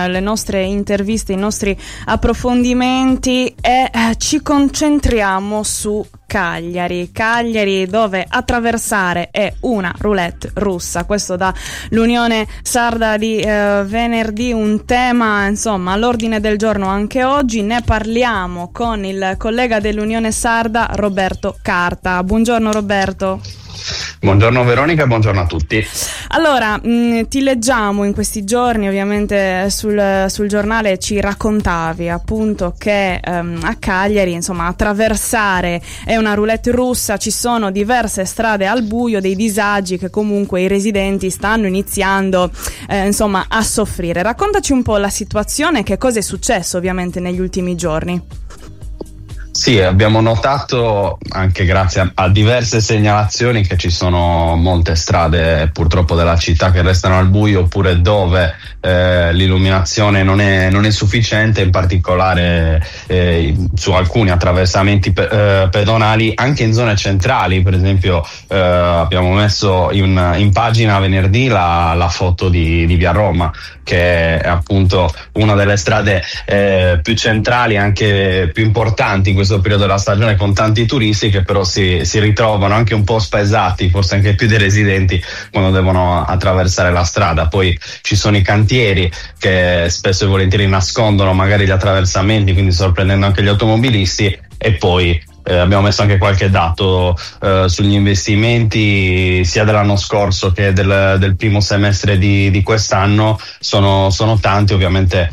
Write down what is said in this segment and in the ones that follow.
le nostre interviste, i nostri approfondimenti e ci concentriamo su Cagliari, dove attraversare è una roulette russa. Questo dall'Unione Sarda di venerdì, un tema insomma all'ordine del giorno anche oggi. Ne parliamo con il collega dell'Unione Sarda Roberto Carta. Buongiorno Roberto. Buongiorno Veronica, buongiorno a tutti. Allora, ti leggiamo in questi giorni, ovviamente sul giornale ci raccontavi appunto che a Cagliari, insomma, attraversare è una roulette russa, ci sono diverse strade al buio, dei disagi che comunque i residenti stanno iniziando insomma a soffrire. Raccontaci un po' la situazione, che cosa è successo ovviamente negli ultimi giorni. Sì, abbiamo notato anche grazie a diverse segnalazioni che ci sono molte strade purtroppo della città che restano al buio, oppure dove l'illuminazione non è sufficiente, in particolare su alcuni attraversamenti pedonali anche in zone centrali. Per esempio abbiamo messo in pagina venerdì la foto di Via Roma, che è appunto una delle strade più centrali, anche più importanti in questo periodo della stagione, con tanti turisti che però si ritrovano anche un po' spesati, forse anche più dei residenti, quando devono attraversare la strada. Poi ci sono i cantieri che spesso e volentieri nascondono magari gli attraversamenti, quindi sorprendendo anche gli automobilisti. E poi abbiamo messo anche qualche dato sugli investimenti sia dell'anno scorso che del primo semestre di quest'anno. Sono tanti, ovviamente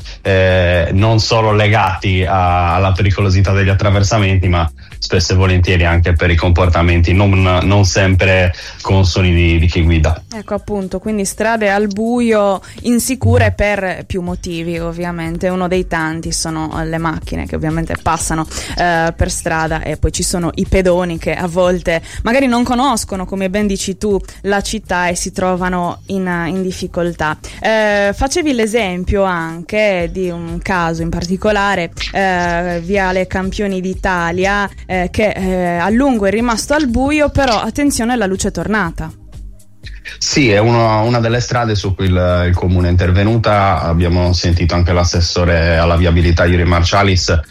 non solo legati alla pericolosità degli attraversamenti, ma spesso e volentieri anche per i comportamenti non sempre consoni di chi guida. Ecco, appunto, quindi strade al buio insicure per più motivi, ovviamente. Uno dei tanti sono le macchine che ovviamente passano per strada, e poi ci sono i pedoni che a volte magari non conoscono, come ben dici tu, la città e si trovano in difficoltà. Facevi l'esempio anche di un caso in particolare, Viale Campioni d'Italia, che a lungo è rimasto al buio, però attenzione, la luce è tornata. Sì, è una delle strade su cui il comune è intervenuta. Abbiamo sentito anche l'assessore alla viabilità Yuri Marcialis,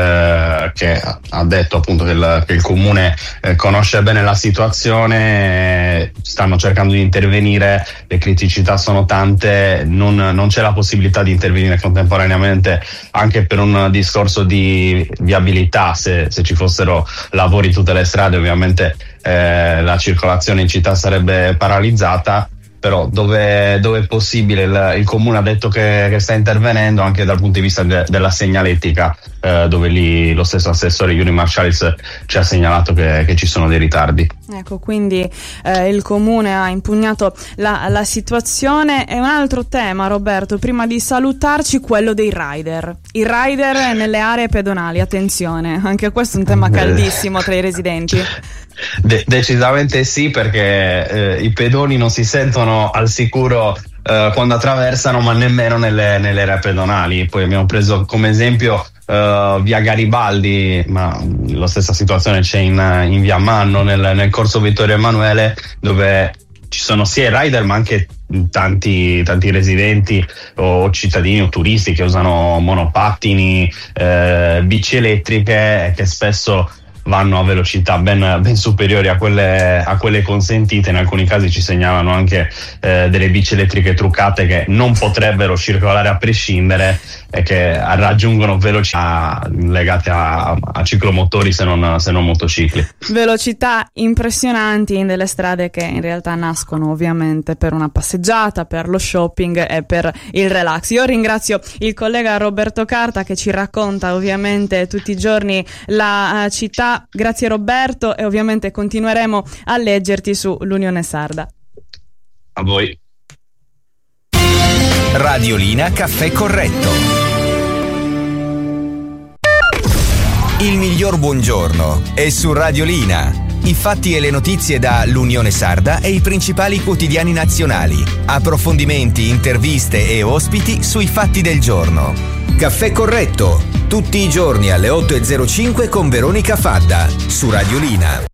che ha detto appunto che il comune conosce bene la situazione, stanno cercando di intervenire, le criticità sono tante, non c'è la possibilità di intervenire contemporaneamente anche per un discorso di viabilità. Se ci fossero lavori in tutte le strade, ovviamente la circolazione in città sarebbe paralizzata, però dove è possibile il comune ha detto che sta intervenendo anche dal punto di vista della segnaletica, dove lì lo stesso assessore Yuri Marcialis ci ha segnalato che ci sono dei ritardi. Ecco, quindi il comune ha impugnato la situazione. E un altro tema, Roberto, prima di salutarci, quello dei rider. I rider nelle aree pedonali, attenzione, anche questo è un tema caldissimo tra i residenti. Decisamente sì, perché i pedoni non si sentono al sicuro quando attraversano, ma nemmeno nelle aree pedonali. Poi abbiamo preso come esempio via Garibaldi, ma la stessa situazione c'è in via Manno, nel corso Vittorio Emanuele, dove ci sono sia i rider ma anche tanti residenti o cittadini o turisti che usano monopattini, bici elettriche, che spesso vanno a velocità ben superiori a quelle consentite. In alcuni casi ci segnalano anche delle bici elettriche truccate che non potrebbero circolare a prescindere e che raggiungono velocità legate a ciclomotori, se non motocicli. Velocità impressionanti in delle strade che in realtà nascono ovviamente per una passeggiata, per lo shopping e per il relax. Io ringrazio il collega Roberto Carta che ci racconta ovviamente tutti i giorni la città. Grazie Roberto, e ovviamente continueremo a leggerti su l'Unione Sarda. A voi. Radiolina Caffè Corretto. Il miglior buongiorno è su Radiolina. I fatti e le notizie da l'Unione Sarda e i principali quotidiani nazionali. Approfondimenti, interviste e ospiti sui fatti del giorno. Caffè Corretto, tutti i giorni alle 8:05 con Veronica Fadda, su Radiolina.